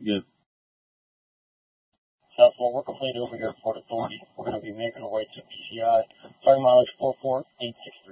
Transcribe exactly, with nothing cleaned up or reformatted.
Good. South four, we're completed over here at Port Authority. We're going to be making our way to P C I. Sorry, mileage four four eight six